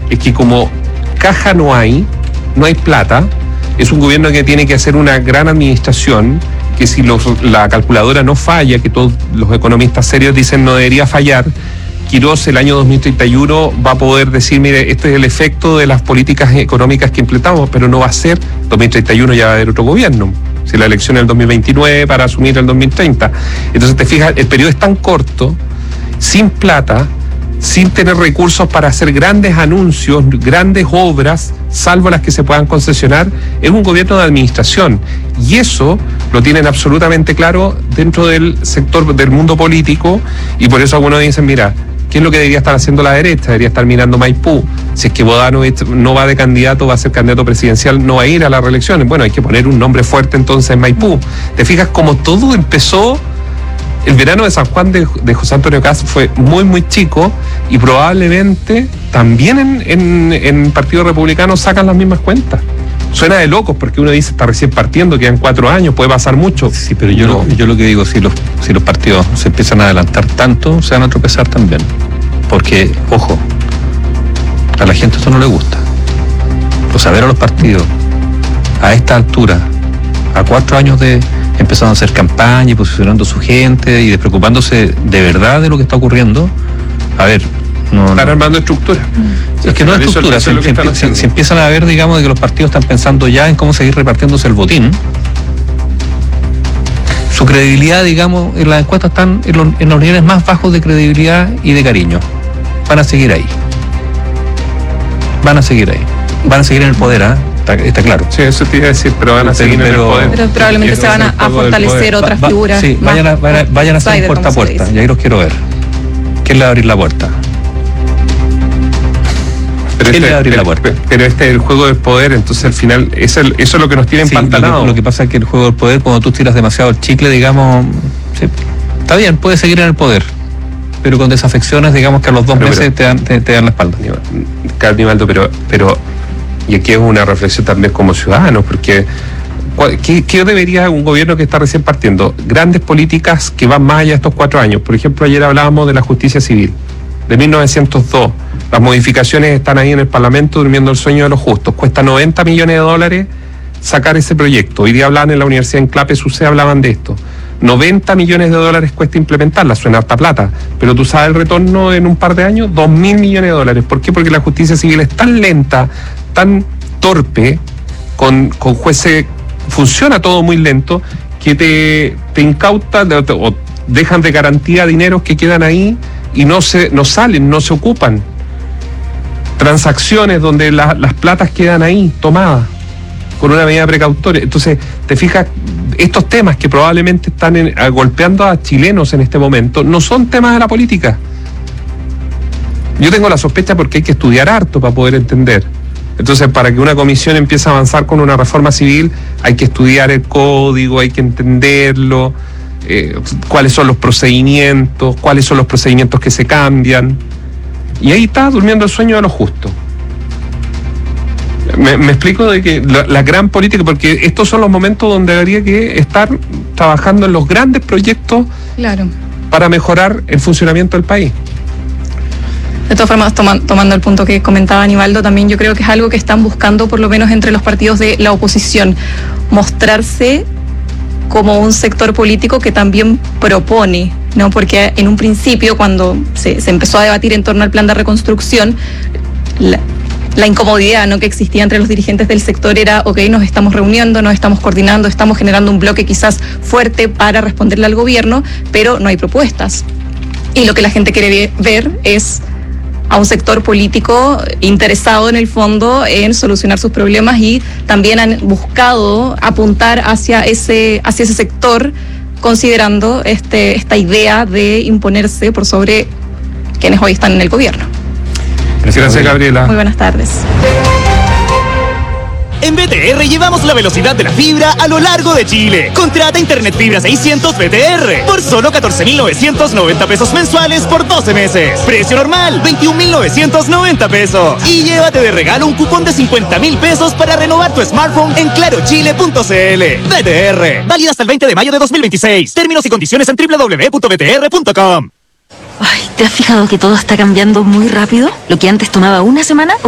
es que como caja no hay plata, es un gobierno que tiene que hacer una gran administración, que si la calculadora no falla, que todos los economistas serios dicen no debería fallar, Quirós el año 2031 va a poder decir, mire, este es el efecto de las políticas económicas que implementamos, pero no va a ser, 2031 ya va a haber otro gobierno, si la elección es el 2029 para asumir el 2030. Entonces te fijas, el periodo es tan corto, sin plata, sin tener recursos para hacer grandes anuncios, grandes obras, salvo las que se puedan concesionar, es un gobierno de administración. Y eso lo tienen absolutamente claro dentro del sector del mundo político, y por eso algunos dicen, mira, ¿qué es lo que debería estar haciendo la derecha? Debería estar mirando Maipú. Si es que Bodanovich no va de candidato, va a ser candidato presidencial, no va a ir a las reelecciones. Bueno, hay que poner un nombre fuerte entonces en Maipú. ¿Te fijas cómo todo empezó? El verano de San Juan de José Antonio Kast fue muy, muy chico, y probablemente también en Partido Republicano sacan las mismas cuentas. Suena de locos porque uno dice, está recién partiendo, quedan 4 años, puede pasar mucho. Sí, pero yo lo que digo, si los partidos se empiezan a adelantar tanto, se van a tropezar también. Porque, ojo, a la gente esto no le gusta. Pues saber a los partidos a esta altura, a 4 años de empezando a hacer campaña y posicionando a su gente y despreocupándose de verdad de lo que está ocurriendo, a ver, están armando estructura. Es que no es estructura, se empiezan a ver, digamos, de que los partidos están pensando ya en cómo seguir repartiéndose el botín. Su credibilidad, digamos, en las encuestas están en los niveles más bajos de credibilidad y de cariño. Van a seguir ahí. Van a seguir en el poder, ¿ah? Está claro. Sí, eso te iba a decir, pero van a seguir en el poder. Pero probablemente se van a fortalecer otras figuras. Sí, vayan a hacer puerta a puerta, y ahí los quiero ver. ¿Quién le va a abrir la puerta? Pero este es el juego del poder, entonces al final eso es lo que nos tiene empantanados. Lo que pasa es que el juego del poder, cuando tú tiras demasiado el chicle, digamos, sí, está bien, puede seguir en el poder, pero con desafecciones, digamos, que a los 2 meses te dan la espalda. Nivaldo, pero y aquí es una reflexión también como ciudadanos, porque ¿qué debería un gobierno que está recién partiendo? Grandes políticas que van más allá de estos 4 años. Por ejemplo, ayer hablábamos de la justicia civil, de 1902. Las modificaciones están ahí en el Parlamento durmiendo el sueño de los justos. Cuesta $90 millones sacar ese proyecto. Hoy día hablaban en la Universidad en Clape, hablaban de esto. $90 millones cuesta implementarla, suena harta plata, pero tú sabes el retorno en un par de años, $2.000 millones. ¿Por qué? Porque la justicia civil es tan lenta, tan torpe, con jueces, funciona todo muy lento, que te incauta o dejan de garantía dineros que quedan ahí y no salen, no se ocupan. Transacciones donde las platas quedan ahí tomadas con una medida precautoria. Entonces, te fijas, estos temas que probablemente están golpeando a chilenos en este momento no son temas de la política. Yo tengo la sospecha porque hay que estudiar harto para poder entender. Entonces, para que una comisión empiece a avanzar con una reforma civil, hay que estudiar el código, hay que entenderlo, cuáles son los procedimientos que se cambian. Y ahí está durmiendo el sueño de los justos. Me explico de que la gran política, porque estos son los momentos donde habría que estar trabajando en los grandes proyectos, claro, para mejorar el funcionamiento del país. De todas formas, tomando el punto que comentaba Nivaldo, también yo creo que es algo que están buscando, por lo menos entre los partidos de la oposición, mostrarse como un sector político que también propone, ¿no? Porque en un principio, cuando se empezó a debatir en torno al plan de reconstrucción, la incomodidad, ¿no?, que existía entre los dirigentes del sector era, ok, nos estamos reuniendo, nos estamos coordinando, estamos generando un bloque quizás fuerte para responderle al gobierno, pero no hay propuestas. Y lo que la gente quiere ver es a un sector político interesado en el fondo en solucionar sus problemas, y también han buscado apuntar hacia ese sector, considerando esta idea de imponerse por sobre quienes hoy están en el gobierno. Gracias, Gabriela. Muy buenas tardes. En BTR llevamos la velocidad de la fibra a lo largo de Chile. Contrata Internet Fibra 600 BTR por solo 14.990 pesos mensuales por 12 meses. Precio normal, 21.990 pesos. Y llévate de regalo un cupón de 50.000 pesos para renovar tu smartphone en clarochile.cl. BTR, válida hasta el 20 de mayo de 2026. Términos y condiciones en www.btr.com. Ay, ¿te has fijado que todo está cambiando muy rápido? Lo que antes tomaba una semana